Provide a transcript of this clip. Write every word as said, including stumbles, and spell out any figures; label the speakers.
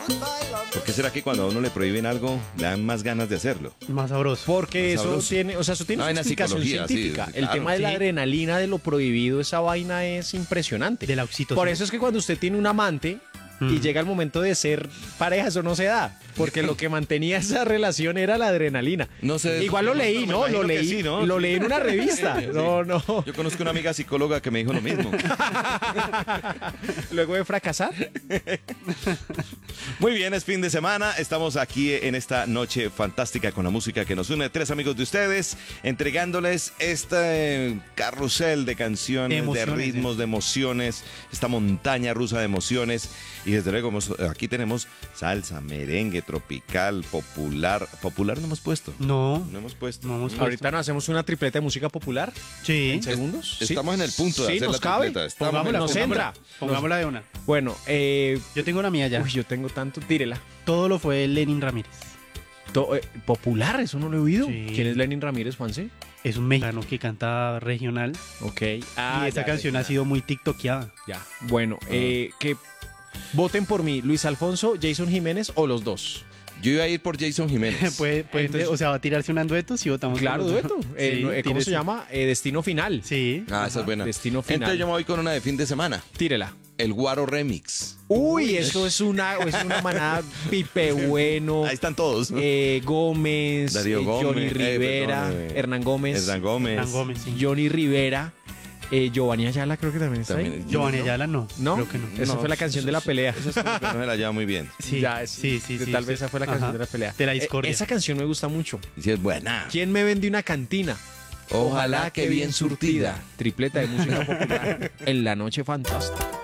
Speaker 1: ¿Por qué será que cuando a uno le prohíben algo, le dan más ganas de hacerlo?
Speaker 2: Más sabroso.
Speaker 3: Porque
Speaker 1: Más
Speaker 3: eso
Speaker 1: sabroso.
Speaker 3: tiene, o sea, eso tiene
Speaker 1: Una
Speaker 3: una
Speaker 1: vaina
Speaker 3: explicación
Speaker 1: psicología, sí,
Speaker 3: científica.
Speaker 1: sí,
Speaker 3: El
Speaker 1: claro.
Speaker 3: tema de la
Speaker 2: Sí.
Speaker 3: adrenalina, de lo prohibido, esa vaina es impresionante.
Speaker 2: De la oxitocina.
Speaker 3: Por eso es que cuando usted tiene un amante y
Speaker 2: Mm.
Speaker 3: llega el momento de ser pareja, eso no se da. Porque lo que mantenía esa relación era la adrenalina.
Speaker 1: No sé.
Speaker 3: Igual lo leí,
Speaker 1: Me
Speaker 3: ¿no? Lo
Speaker 1: imagino que
Speaker 3: leí,
Speaker 1: sí, ¿no?
Speaker 3: lo
Speaker 1: Sí.
Speaker 3: leí en una revista.
Speaker 1: Sí.
Speaker 3: No, no.
Speaker 1: Yo conozco una amiga psicóloga que me dijo lo mismo.
Speaker 3: Luego de fracasar.
Speaker 1: Muy bien, es fin de semana. Estamos aquí en esta noche fantástica con la música que nos une. Tres amigos de ustedes, entregándoles este carrusel de canciones, de,
Speaker 2: Emociones,
Speaker 1: ritmos,
Speaker 2: eh.
Speaker 1: de emociones, esta montaña rusa de emociones. Y desde luego hemos- aquí tenemos salsa, merengue, tropical, popular. Popular no hemos puesto.
Speaker 2: No,
Speaker 1: No hemos puesto.
Speaker 2: no hemos
Speaker 3: Ahorita nos hacemos una tripleta de música popular.
Speaker 2: Sí.
Speaker 3: ¿En segundos? ¿Sí?
Speaker 1: Estamos en el punto de
Speaker 3: Sí,
Speaker 1: hacer
Speaker 3: nos
Speaker 1: la
Speaker 3: cabe.
Speaker 1: tripleta. Estamos
Speaker 2: Pongámosla,
Speaker 1: en el
Speaker 3: nos
Speaker 1: punto.
Speaker 3: entra.
Speaker 2: Pongámosla de una.
Speaker 3: Bueno, eh,
Speaker 2: Yo tengo la mía ya.
Speaker 3: uy, yo tengo tanto, tírela.
Speaker 2: Todo lo fue Lenin Ramírez.
Speaker 3: To- eh, popular, eso no lo he oído.
Speaker 2: Sí.
Speaker 3: ¿Quién es Lenin Ramírez, Juanse?
Speaker 2: Es un mexicano que canta regional.
Speaker 3: Ok.
Speaker 2: y esa
Speaker 3: ya,
Speaker 2: canción
Speaker 3: ya,
Speaker 2: ha sido muy tiktokeada.
Speaker 3: Ya. Bueno, eh, que voten por mí, Luis Alfonso, Jason Jiménez o los dos.
Speaker 1: Yo iba a ir por Jason Jiménez.
Speaker 2: puede, puede-
Speaker 3: Entonces-
Speaker 2: o sea, va a tirarse un dueto si votamos.
Speaker 3: Claro,
Speaker 2: por los dos.
Speaker 3: dueto. Eh,
Speaker 2: Sí,
Speaker 3: no, eh, ¿Cómo se
Speaker 2: tírese.
Speaker 3: llama? Eh, Destino Final.
Speaker 2: Sí.
Speaker 1: Ah, esa es buena.
Speaker 3: Destino final.
Speaker 1: Entonces yo me voy con una de fin de semana.
Speaker 3: Tírela.
Speaker 1: El Guaro Remix.
Speaker 3: Uy, eso es una, es una manada Pipe Bueno,
Speaker 1: Ahí están todos. ¿no?
Speaker 3: eh, Gómez,
Speaker 1: Darío
Speaker 3: eh,
Speaker 1: Gómez,
Speaker 3: Johnny
Speaker 1: eh,
Speaker 3: Rivera,
Speaker 1: perdón, eh,
Speaker 3: Hernán Gómez,
Speaker 1: Hernán Gómez.
Speaker 2: Hernán Gómez, sí.
Speaker 3: Johnny Rivera, eh, Giovanni Ayala creo que también está ahí.
Speaker 1: También-
Speaker 2: Giovanni
Speaker 1: ¿no?
Speaker 2: Ayala no.
Speaker 3: ¿No?
Speaker 2: Creo que no.
Speaker 3: Esa
Speaker 1: No,
Speaker 3: fue la canción de la pelea.
Speaker 1: Esa es como que no me la lleva muy bien.
Speaker 2: Sí,
Speaker 3: Ya, es-
Speaker 2: sí, sí, sí.
Speaker 3: Tal
Speaker 2: sí.
Speaker 3: vez esa fue la canción
Speaker 2: Ajá.
Speaker 3: de la pelea.
Speaker 2: De la
Speaker 3: Eh,
Speaker 2: discordia.
Speaker 3: esa canción me gusta mucho.
Speaker 1: Y si es buena.
Speaker 3: ¿Quién me vende una cantina?
Speaker 1: Ojalá que bien surtida.
Speaker 3: Tripleta de música popular en la noche fantástica.